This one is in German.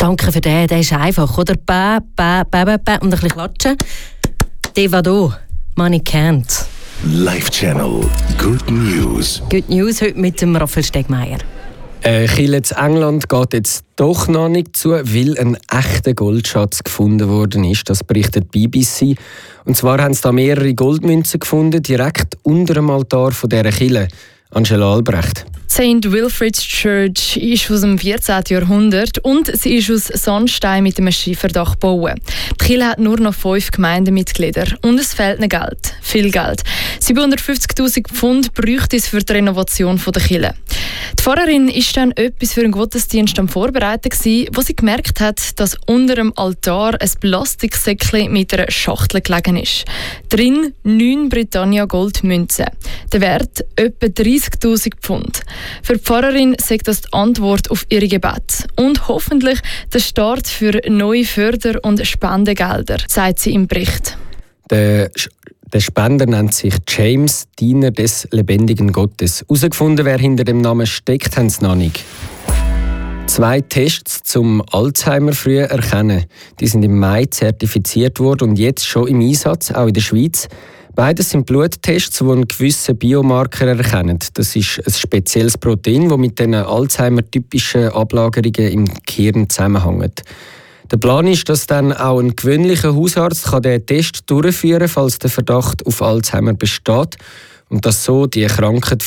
Danke für den, der ist einfach, oder? Und ein bisschen klatschen. Devado, Money Can't. Live Channel, Good News. Good News heute mit dem Raphael Stegmeier. Kirche in England geht jetzt doch noch nicht zu, weil ein echter Goldschatz gefunden worden ist. Das berichtet die BBC. Und zwar haben sie da mehrere Goldmünzen gefunden, direkt unter dem Altar von dieser Kirche. Angela Albrecht. St. Wilfrid's Church ist aus dem 14. Jahrhundert und sie ist aus Sandstein mit einem Schieferdach gebaut. Die Kirche hat nur noch 5 Gemeindemitglieder und es fehlt ihnen Geld. Viel Geld. 750'000 Pfund bräuchte es für die Renovation der Kirche. Die Pfarrerin war dann etwas für einen Gottesdienst am Vorbereiten, wo sie gemerkt hat, dass unter dem Altar ein Plastiksäckchen mit einer Schachtel gelegen ist. Drin 9 Britannia Goldmünzen. Der Wert etwa 30'000 Pfund. Für die Pfarrerin sagt das die Antwort auf ihre Gebete und hoffentlich der Start für neue Förder- und Spendengelder, sagt sie im Bericht. Der Spender nennt sich James, Diener des lebendigen Gottes. Herausgefunden, wer hinter dem Namen steckt, haben sie noch nicht. 2 Tests zum Alzheimer früh erkennen. Die sind im Mai zertifiziert worden und jetzt schon im Einsatz, auch in der Schweiz. Beides sind Bluttests, die einen gewissen Biomarker erkennen. Das ist ein spezielles Protein, das mit den Alzheimer-typischen Ablagerungen im Gehirn zusammenhängt. Der Plan ist, dass dann auch ein gewöhnlicher Hausarzt diesen Test durchführen kann, falls der Verdacht auf Alzheimer besteht und dass so die Krankheit